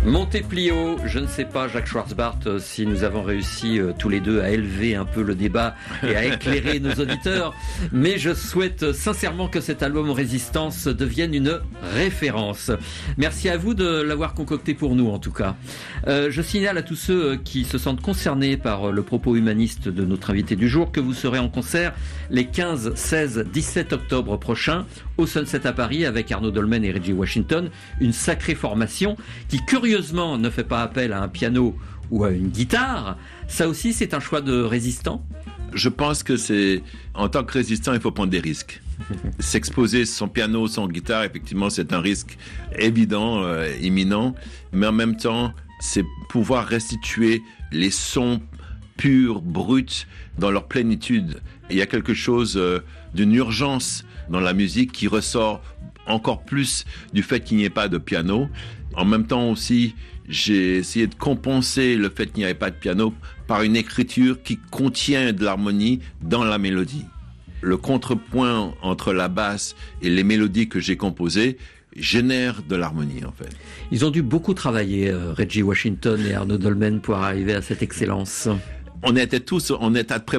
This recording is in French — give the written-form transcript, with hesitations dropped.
Monteplio, je ne sais pas, Jacques Schwartzbart, si nous avons réussi tous les deux à élever un peu le débat et à éclairer nos auditeurs, mais je souhaite sincèrement que cet album Résistance devienne une référence. Merci à vous de l'avoir concocté pour nous en tout cas. Je signale à tous ceux qui se sentent concernés par le propos humaniste de notre invité du jour que vous serez en concert les 15, 16, 17 octobre prochains au Sunset à Paris avec Arnaud Dolmen et Reggie Washington, une sacrée formation qui curieusement ne fait pas appel à un piano ou à une guitare. Ça aussi c'est un choix de résistant. Je pense que en tant que résistant, il faut prendre des risques. S'exposer sans piano, sans guitare, effectivement, c'est un risque évident, imminent, mais en même temps, c'est pouvoir restituer les sons purs, bruts, dans leur plénitude. Il y a quelque chose d'une urgence dans la musique qui ressort encore plus du fait qu'il n'y ait pas de piano. En même temps aussi, j'ai essayé de compenser le fait qu'il n'y avait pas de piano par une écriture qui contient de l'harmonie dans la mélodie. Le contrepoint entre la basse et les mélodies que j'ai composées génère de l'harmonie en fait. Ils ont dû beaucoup travailler, Reggie Washington et Arnaud Dolmen, pour arriver à cette excellence. On était tous en état de préparation.